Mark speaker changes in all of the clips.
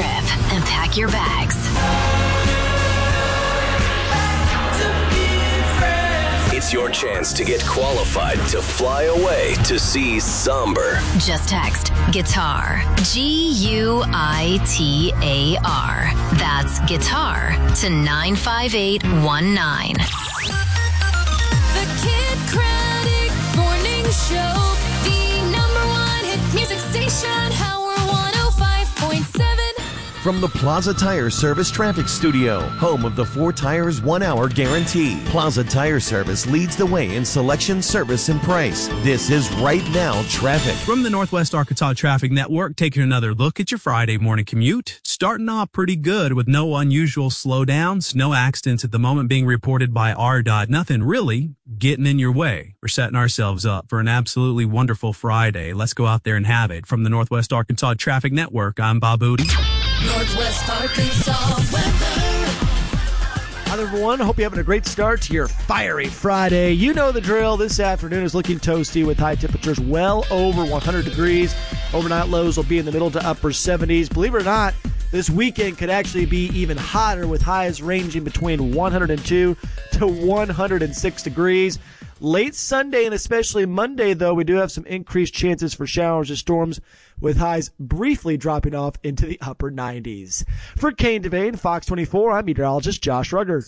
Speaker 1: trip and pack your bags.
Speaker 2: It's your chance to get qualified to fly away to see Somber.
Speaker 1: Just text GUITAR, GUITAR. That's guitar to 95819.
Speaker 3: The Kid Craddock Morning Show, the #1 hit music station, Power 105.7.
Speaker 4: From the Plaza Tire Service Traffic Studio, home of the 4 tires 1 hour guarantee. Plaza Tire Service leads the way in selection, service, and price. This is Right Now Traffic.
Speaker 5: From the Northwest Arkansas Traffic Network, taking another look at your Friday morning commute. Starting off pretty good with no unusual slowdowns, no accidents at the moment being reported by RDOT. Nothing really getting in your way. We're setting ourselves up for an absolutely wonderful Friday. Let's go out there and have it. From the Northwest Arkansas Traffic Network, I'm Bob Booty.
Speaker 3: Northwest Arkansas weather.
Speaker 6: Hi everyone, hope you're having a great start to your fiery Friday. You know the drill. This afternoon is looking toasty with high temperatures well over 100 degrees. Overnight lows will be in the middle to upper 70s. Believe it or not, this weekend could actually be even hotter with highs ranging between 102 to 106 degrees. Late Sunday and especially Monday, though, we do have some increased chances for showers and storms with highs briefly dropping off into the upper 90s. For Kane Devane, Fox 24, I'm meteorologist Josh Rugger.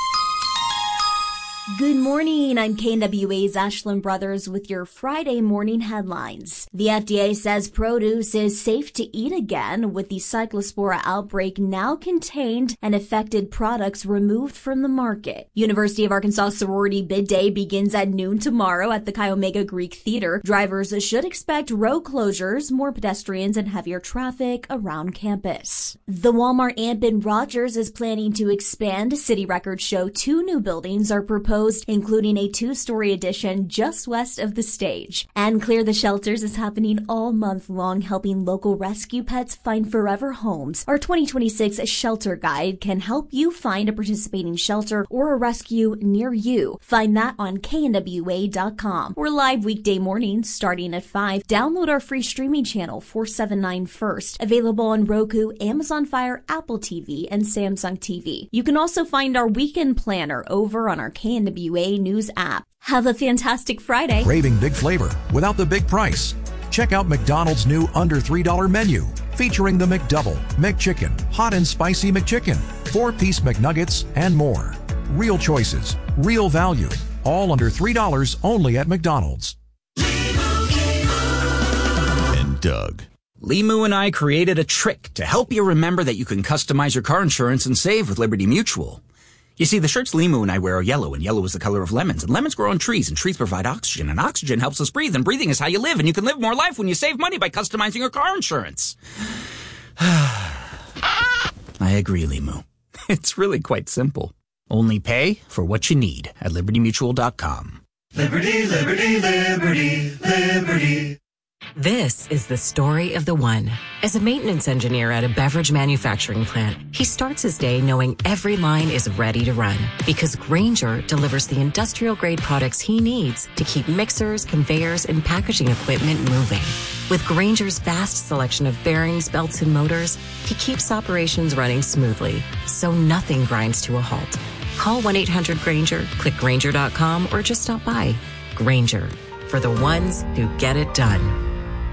Speaker 7: Good morning. I'm KNWA's Ashlyn Brothers with your Friday morning headlines. The FDA says produce is safe to eat again with the Cyclospora outbreak now contained and affected products removed from the market. University of Arkansas sorority bid day begins at noon tomorrow at the Chi Omega Greek Theater. Drivers should expect road closures, more pedestrians, and heavier traffic around campus. The Walmart Amp in Rogers is planning to expand. City records show 2 new buildings are proposed, including a 2-story addition just west of the stage. And Clear the Shelters is happening all month long, helping local rescue pets find forever homes. Our 2026 shelter guide can help you find a participating shelter or a rescue near you. Find that on knwa.com. We're live weekday mornings starting at 5. Download our free streaming channel 479 First, available on Roku, Amazon Fire, Apple TV, and Samsung TV. You can also find our weekend planner over on our KNWA News app. Have a fantastic Friday.
Speaker 8: Craving big flavor without the big price? Check out McDonald's new under $3 menu, featuring the McDouble, McChicken, Hot and Spicy McChicken, 4-piece McNuggets, and more. Real choices, real value, all under $3 only at McDonald's.
Speaker 9: And Doug. Limu and I created a trick to help you remember that you can customize your car insurance and save with Liberty Mutual. You see, the shirts Limu and I wear are yellow, and yellow is the color of lemons, and lemons grow on trees, and trees provide oxygen, and oxygen helps us breathe, and breathing is how you live, and you can live more life when you save money by customizing your car insurance. I agree, Limu. It's really quite simple. Only pay for what you need at libertymutual.com.
Speaker 10: Liberty, liberty, liberty, liberty.
Speaker 11: This is the story of the one. As a maintenance engineer at a beverage manufacturing plant, he starts his day knowing every line is ready to run because Grainger delivers the industrial-grade products he needs to keep mixers, conveyors, and packaging equipment moving. With Grainger's vast selection of bearings, belts, and motors, he keeps operations running smoothly, so nothing grinds to a halt. Call 1-800-GRAINGER, click Grainger.com, or just stop by. Grainger, for the ones who get it done.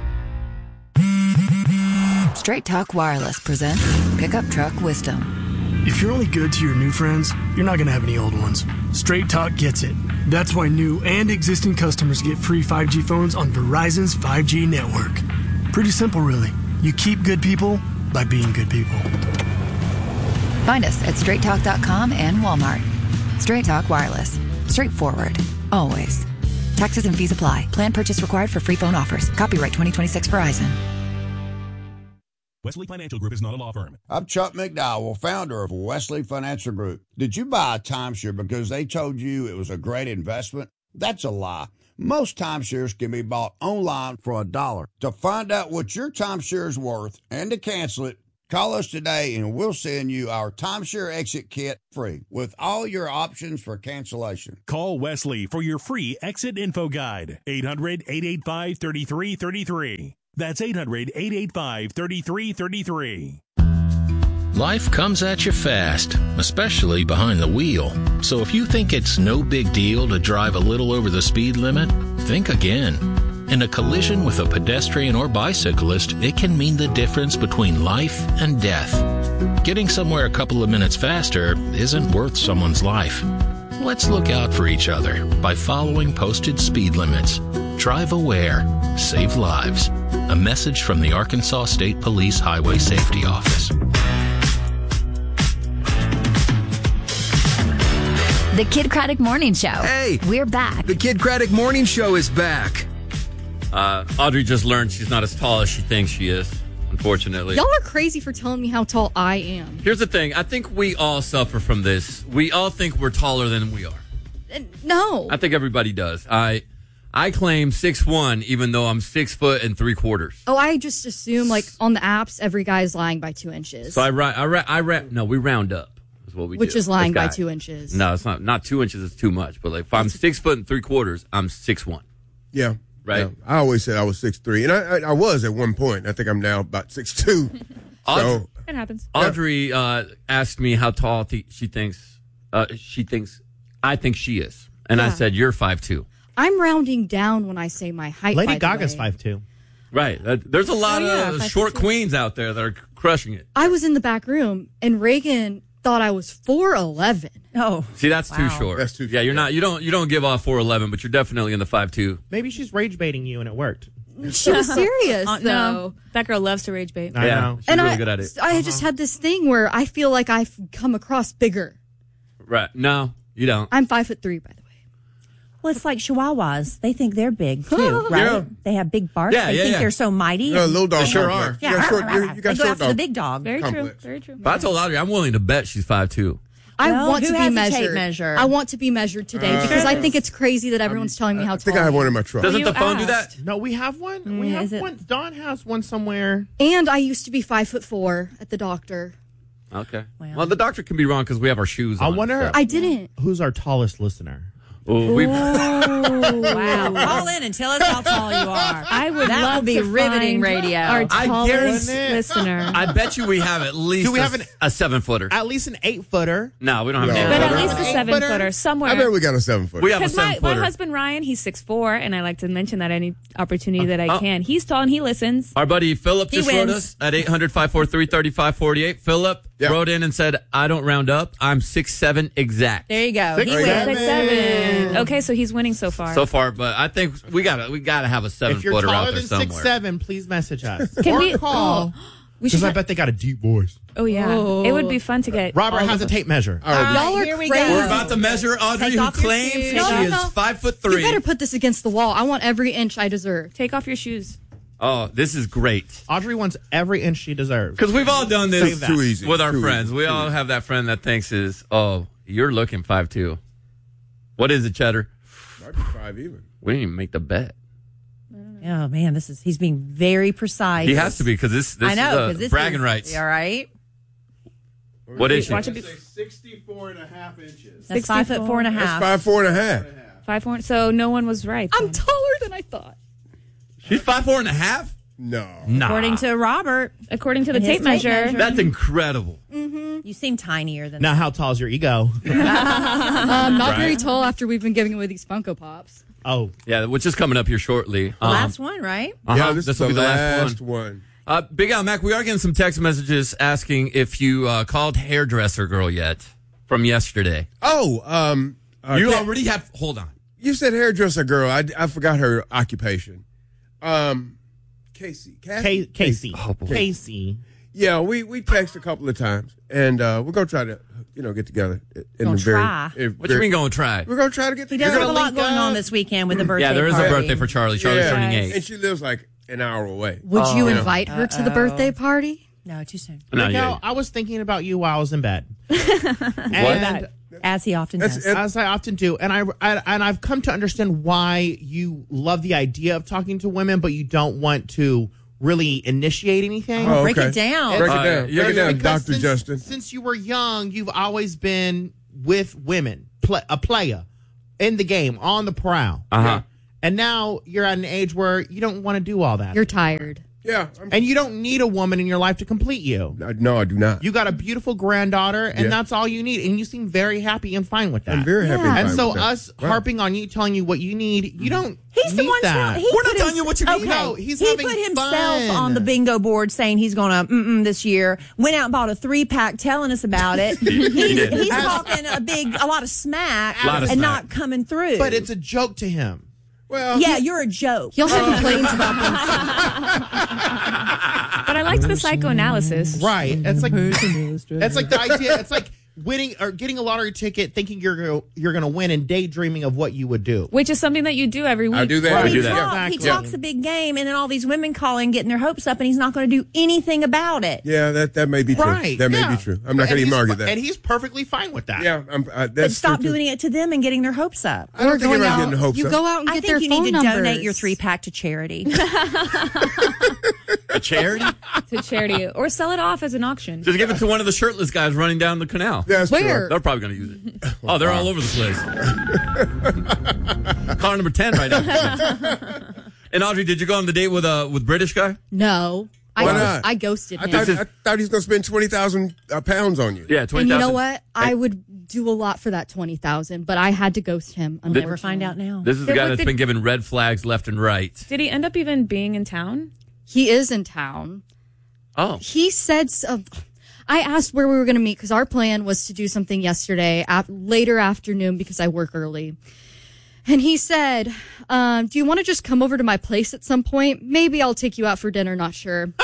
Speaker 12: Straight Talk Wireless presents Pickup Truck Wisdom.
Speaker 13: If you're only good to your new friends, you're not going to have any old ones. Straight Talk gets it. That's why new and existing customers get free 5G phones on Verizon's 5G network. Pretty simple, really. You keep good people by being good people.
Speaker 12: Find us at straighttalk.com and Walmart. Straight Talk Wireless. Straightforward. Always. Taxes and fees apply. Plan purchase required for free phone offers. Copyright 2026 Verizon.
Speaker 14: Wesley Financial Group is not a law firm.
Speaker 15: I'm Chuck McDowell, founder of Wesley Financial Group. Did you buy a timeshare because they told you it was a great investment? That's a lie. Most timeshares can be bought online for $1. To find out what your timeshare is worth and to cancel it, call us today and we'll send you our timeshare exit kit free with all your options for cancellation.
Speaker 14: Call Wesley for your free exit info guide. 800-885-3333. That's 800-885-3333.
Speaker 16: Life comes at you fast, especially behind the wheel. So if you think it's no big deal to drive a little over the speed limit, think again. In a collision with a pedestrian or bicyclist, it can mean the difference between life and death. Getting somewhere a couple of minutes faster isn't worth someone's life. Let's look out for each other by following posted speed limits. Drive aware. Save lives. A message from the Arkansas State Police Highway Safety Office.
Speaker 17: The Kid Craddock Morning Show.
Speaker 18: Hey!
Speaker 17: We're back.
Speaker 18: The Kid Craddock Morning Show is back.
Speaker 19: Audrey just learned she's not as tall as she thinks she is, unfortunately.
Speaker 20: Y'all are crazy for telling me how tall I am.
Speaker 19: Here's the thing. I think we all suffer from this. We all think we're taller than we are.
Speaker 20: No.
Speaker 19: I think everybody does. I claim 6'1", even though I'm 6 foot and 3/4.
Speaker 20: Oh, I just assume, like, on the apps, every guy's lying by 2 inches.
Speaker 19: So we round up. What we
Speaker 20: Which
Speaker 19: do.
Speaker 20: is lying by 2 inches.
Speaker 19: No, it's not 2 inches is too much. But like if I'm 6 foot and 3/4, I'm 6'1".
Speaker 16: Yeah.
Speaker 19: Right.
Speaker 16: Yeah. I always said I was 6'3", and I was at one point. I think I'm now about 6'2". So
Speaker 20: it happens.
Speaker 19: Audrey asked me how tall she thinks I think she is. And I said, you're 5'2".
Speaker 20: I'm rounding down when I say my height.
Speaker 6: Lady Gaga's 5'2".
Speaker 19: Right. There's a lot of short queens out there that are crushing it.
Speaker 20: I was in the back room, and Reagan thought I was 4'11".
Speaker 2: Oh,
Speaker 19: see, that's too short.
Speaker 16: That's too short.
Speaker 19: Yeah, you're not. You don't give off 4'11", but you're definitely in the 5'2".
Speaker 6: Maybe she's rage baiting you, and it worked.
Speaker 20: She was serious, though.
Speaker 2: No. That girl loves to rage bait.
Speaker 6: I know.
Speaker 19: She's really good at it.
Speaker 20: I just had this thing where I feel like I've come across bigger.
Speaker 19: Right. No, you don't.
Speaker 20: I'm 5'3", by the way.
Speaker 2: Well, it's like Chihuahuas. They think they're big, too, right?
Speaker 16: Yeah.
Speaker 2: They have big barks.
Speaker 19: Yeah,
Speaker 2: they think they're so mighty.
Speaker 16: Yeah, little dog.
Speaker 19: They sure
Speaker 16: complex.
Speaker 19: are.
Speaker 16: You got short, you got
Speaker 2: They go
Speaker 16: short
Speaker 2: after
Speaker 16: dog
Speaker 2: the big dog.
Speaker 20: Very
Speaker 16: complex.
Speaker 20: true. Very true.
Speaker 19: But I told Audrey I'm willing to bet she's 5'2".
Speaker 20: I
Speaker 2: Well,
Speaker 20: want
Speaker 2: who
Speaker 20: to be
Speaker 2: has a
Speaker 20: measured.
Speaker 2: tape measure?
Speaker 20: I want to be measured today because I think it's crazy that everyone's telling me how
Speaker 16: I
Speaker 20: tall
Speaker 16: think I have
Speaker 20: am.
Speaker 16: one in my truck.
Speaker 19: Doesn't the phone do that?
Speaker 6: No, we have one. We have one. Dawn has one somewhere.
Speaker 20: And I used to be 5'4" at the doctor.
Speaker 19: Okay. Well, the doctor can be wrong because we have our shoes on.
Speaker 6: I wonder.
Speaker 19: so.
Speaker 20: I didn't.
Speaker 6: Who's our tallest listener?
Speaker 19: Oh,
Speaker 2: Wow. Call in and tell us how tall you are.
Speaker 3: I would
Speaker 2: that
Speaker 3: love
Speaker 2: will be
Speaker 3: to
Speaker 2: riveting
Speaker 3: find
Speaker 2: radio.
Speaker 3: Our
Speaker 19: I
Speaker 3: tallest
Speaker 19: guarantee-
Speaker 3: listener.
Speaker 19: I bet you we have at least
Speaker 6: Do we have
Speaker 19: a 7-footer.
Speaker 6: At least an 8-footer.
Speaker 19: No, we don't have
Speaker 16: No.
Speaker 19: an
Speaker 3: but at
Speaker 19: 8-footer.
Speaker 3: least a 7-footer somewhere.
Speaker 16: I bet we got a 7-foot.
Speaker 19: We have a
Speaker 3: Because my
Speaker 19: 7-footer.
Speaker 3: husband Ryan, he's 6'4", and I like to mention that any opportunity that I
Speaker 19: Oh.
Speaker 3: can. He's tall and he listens.
Speaker 19: Our buddy Philip
Speaker 2: He
Speaker 19: just wrote
Speaker 2: wins.
Speaker 19: us at 800-543-3548. Philip wrote in and said, I don't round up. I'm 6'7" exact.
Speaker 2: There you go.
Speaker 6: 6'7".
Speaker 2: He wins.
Speaker 3: 6'7". Okay, so he's winning so far.
Speaker 19: So far, but I think we gotta have a
Speaker 6: If you're
Speaker 19: 7-footer out
Speaker 6: taller
Speaker 19: there
Speaker 6: than
Speaker 19: somewhere.
Speaker 6: 6'7", please message us.
Speaker 3: Can
Speaker 6: or
Speaker 3: we-
Speaker 6: call.
Speaker 20: We should
Speaker 6: Because I bet they got a deep voice.
Speaker 3: Oh, yeah.
Speaker 20: Oh.
Speaker 3: It would be fun to get.
Speaker 6: Robert
Speaker 3: all
Speaker 6: has
Speaker 3: of
Speaker 6: a
Speaker 3: them.
Speaker 6: tape measure.
Speaker 20: Y'all are
Speaker 2: here we
Speaker 20: crazy.
Speaker 2: go.
Speaker 19: We're about to measure Audrey,
Speaker 2: Take
Speaker 19: who
Speaker 2: off your
Speaker 19: claims
Speaker 2: shoes.
Speaker 19: she
Speaker 20: No.
Speaker 19: is 5'3".
Speaker 20: You better put this against the wall. I want every inch I deserve.
Speaker 3: Take off your shoes.
Speaker 19: Oh, this is great.
Speaker 6: Audrey wants every inch she deserves.
Speaker 19: Because we've all done this
Speaker 6: Save that. Too
Speaker 16: easy.
Speaker 19: with our
Speaker 16: Too
Speaker 19: friends.
Speaker 16: easy.
Speaker 19: We
Speaker 16: Too
Speaker 19: all
Speaker 16: easy.
Speaker 19: have that friend that thinks you're looking 5'2". What is it, Cheddar?
Speaker 16: Might be 5 even.
Speaker 19: We didn't even make the bet.
Speaker 2: Oh, man, he's being very precise.
Speaker 19: He has to be because this
Speaker 2: I know, 'cause
Speaker 19: is
Speaker 2: this
Speaker 19: bragging
Speaker 2: is,
Speaker 19: rights.
Speaker 2: All right.
Speaker 19: What is she?
Speaker 3: Watch it be
Speaker 16: 64.5 inches.
Speaker 2: That's 5'4.5".
Speaker 16: That's 5'4.5".
Speaker 3: 5'4". So no one was right.
Speaker 20: I'm taller than I thought.
Speaker 19: She's 5'4.5".
Speaker 16: No.
Speaker 19: Nah.
Speaker 2: According to Robert.
Speaker 3: According to the
Speaker 2: And his
Speaker 3: tape measure.
Speaker 19: That's incredible.
Speaker 2: You seem tinier than
Speaker 6: Now, how tall is your ego?
Speaker 20: Not very tall after we've been giving away these Funko Pops.
Speaker 6: Oh.
Speaker 19: Yeah, which is coming up here shortly.
Speaker 2: the last one, right?
Speaker 16: Yeah, this is
Speaker 19: will
Speaker 16: the
Speaker 19: be the
Speaker 16: last one.
Speaker 19: Big Al Mac, we are getting some text messages asking if you called hairdresser girl yet from yesterday.
Speaker 16: Oh,
Speaker 19: You already have. Hold on.
Speaker 16: You said hairdresser girl. I forgot her occupation. Casey.
Speaker 6: Casey.
Speaker 19: Oh, boy.
Speaker 6: Casey.
Speaker 16: Yeah, we text a couple of times, and we're gonna try to get together.
Speaker 2: Gonna try.
Speaker 19: What you mean going to try?
Speaker 16: We're gonna try to get
Speaker 2: He
Speaker 16: together.
Speaker 2: does have a lot going on this weekend with the birthday
Speaker 19: Yeah, there is
Speaker 2: party.
Speaker 19: a birthday for Charlie. Charlie's turning 8.
Speaker 16: and she lives like an hour away.
Speaker 20: Would you invite her to the birthday party?
Speaker 2: No, too soon.
Speaker 19: No,
Speaker 6: Miguel, I was thinking about you while I was in bed. And
Speaker 2: As he often does.
Speaker 6: as I often do, and I've come to understand why you love the idea of talking to women, but you don't want to really initiate anything.
Speaker 16: Oh,
Speaker 2: Break
Speaker 16: okay.
Speaker 2: it down.
Speaker 16: Break it down. Break it down,
Speaker 6: Because
Speaker 16: Dr. Justin.
Speaker 6: Since you were young, you've always been with women, a player in the game, on the prowl.
Speaker 19: Uh-huh.
Speaker 6: And now you're at an age where you don't want to do all that.
Speaker 20: You're tired.
Speaker 21: Yeah.
Speaker 22: And you don't need a woman in your life to complete you.
Speaker 21: No, I do not.
Speaker 22: You got a beautiful granddaughter, and that's all you need. And you seem very happy and fine with that.
Speaker 21: I'm very happy and fine
Speaker 22: And so
Speaker 21: with that.
Speaker 22: us harping on you, telling you what you need, you don't
Speaker 23: He's the
Speaker 22: need
Speaker 23: one
Speaker 22: that.
Speaker 23: We're not telling you what you need.
Speaker 22: Okay. No, he's
Speaker 23: he
Speaker 22: having
Speaker 23: put himself
Speaker 22: fun.
Speaker 23: on the bingo board saying he's going to this year. Went out and bought a 3-pack telling us about it. He's talking a lot of smack and not coming through.
Speaker 22: But it's a joke to him.
Speaker 21: Well,
Speaker 23: yeah, you're a joke.
Speaker 20: He also complains about
Speaker 3: But I liked the psychoanalysis.
Speaker 22: Right. It's like the idea. It's like winning or getting a lottery ticket, thinking you're going to win, and daydreaming of what you would do,
Speaker 3: which is something that you do every week.
Speaker 21: I do that.
Speaker 22: Right.
Speaker 21: I do that.
Speaker 23: He talks a big game, and then all these women calling, getting their hopes up, and he's not going to do anything about it.
Speaker 21: Yeah, that may be true.
Speaker 22: Right.
Speaker 21: That may be true. I'm not going to even argue that.
Speaker 22: And he's perfectly fine with that.
Speaker 21: Yeah,
Speaker 23: but stop doing it to them and getting their hopes up.
Speaker 21: I don't think anybody's getting their hopes
Speaker 20: You
Speaker 21: up.
Speaker 20: go out and get their
Speaker 23: I think you
Speaker 20: phone
Speaker 23: need to
Speaker 20: numbers.
Speaker 23: donate your 3-pack to charity.
Speaker 19: A charity?
Speaker 3: To charity. Or sell it off as an auction.
Speaker 19: Just give it to one of the shirtless guys running down the canal.
Speaker 21: That's
Speaker 20: Where?
Speaker 19: They're probably going to use it. Oh, they're all over the place. Car number 10 right now. And Audrey, did you go on the date with British guy?
Speaker 20: No.
Speaker 21: Why not?
Speaker 20: I ghosted him.
Speaker 21: I thought he was going to spend 20,000 pounds on you.
Speaker 19: Yeah, 20,000.
Speaker 20: And you know what? I would do a lot for that 20,000, but I had to ghost him.
Speaker 23: I'll never find out now.
Speaker 19: This is the guy that's been given red flags left and right.
Speaker 3: Did he end up even being in town?
Speaker 20: He is in town.
Speaker 19: Oh.
Speaker 20: He said, I asked where we were going to meet because our plan was to do something yesterday, later afternoon, because I work early. And he said, do you want to just come over to my place at some point? Maybe I'll take you out for dinner, not sure. And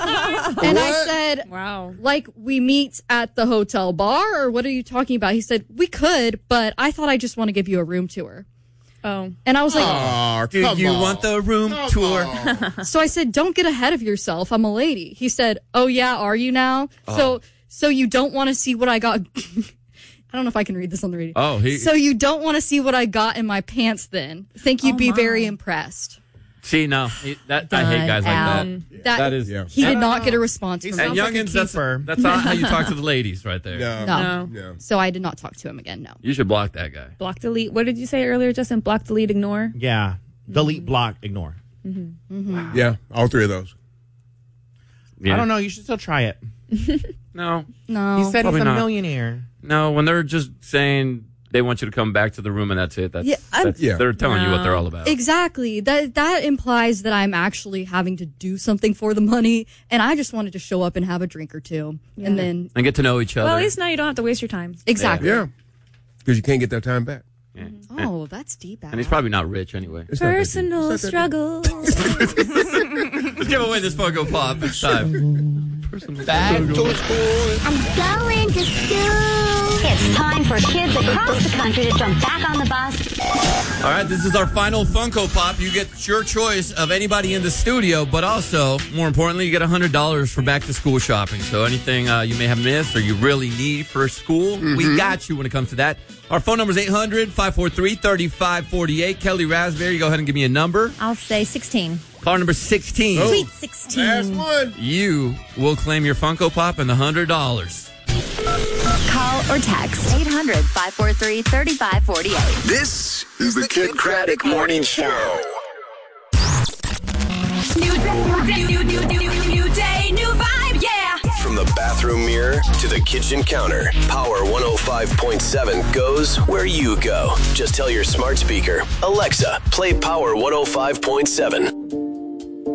Speaker 20: I said,
Speaker 3: wow,
Speaker 20: like we meet at the hotel bar, or what are you talking about? He said, we could, but I thought I just want to give you a room tour.
Speaker 3: Oh.
Speaker 20: And I was like,
Speaker 19: do you want the room tour?
Speaker 20: So I said, don't get ahead of yourself. I'm a lady. He said, oh yeah, are you now? So you don't want to see what I got? I don't know if I can read this on the radio.
Speaker 19: Oh,
Speaker 20: so you don't want to see what I got in my pants then? Think you'd be very impressed.
Speaker 19: See, no. I hate guys like that.
Speaker 20: That
Speaker 19: is.
Speaker 20: He did not get a response from
Speaker 19: And
Speaker 20: me.
Speaker 19: youngins, that's not how you talk to the ladies right there.
Speaker 20: No. So I did not talk to him again, no.
Speaker 19: You should block that guy.
Speaker 3: Block, delete. What did you say earlier, Justin? Block, delete, ignore?
Speaker 22: Yeah. Delete, block, ignore.
Speaker 3: Mm-hmm.
Speaker 21: Yeah, all three of those.
Speaker 22: I don't know. You should still try it.
Speaker 19: No.
Speaker 22: He said
Speaker 19: Probably
Speaker 22: he's a
Speaker 19: not.
Speaker 22: millionaire.
Speaker 19: No, when they're just saying they want you to come back to the room and that's it. They're telling you what they're all about.
Speaker 20: Exactly. That implies that I'm actually having to do something for the money, and I just wanted to show up and have a drink or two, and then
Speaker 19: And get to know each other.
Speaker 3: Well, at least now you don't have to waste your time.
Speaker 20: Exactly.
Speaker 21: Yeah, because you can't get that time back.
Speaker 19: Yeah.
Speaker 20: Oh, that's deep.
Speaker 19: And he's probably not rich anyway.
Speaker 3: Personal struggles.
Speaker 19: Let's give away this Funko Pop. It's time.
Speaker 10: Back to school.
Speaker 24: I'm going to school. It's time for kids across the country to jump back on the bus.
Speaker 19: All right, this is our final Funko Pop. You get your choice of anybody in the studio, but also, more importantly, you get $100 for back-to-school shopping. So anything you may have missed or you really need for school, we got you when it comes to that. Our phone number is 800-543-3548. Kelly Raspberry, go ahead and give me a number.
Speaker 23: I'll say 16.
Speaker 19: Caller number 16.
Speaker 23: Sweet 16.
Speaker 21: Last one.
Speaker 19: You will claim your Funko Pop and the $100.
Speaker 17: Call or text 800-543-3548.
Speaker 2: This is the Kid Craddock Morning Show.
Speaker 10: New day, new vibe, yeah.
Speaker 2: From the bathroom mirror to the kitchen counter, Power 105.7 goes where you go. Just tell your smart speaker, Alexa, play Power 105.7.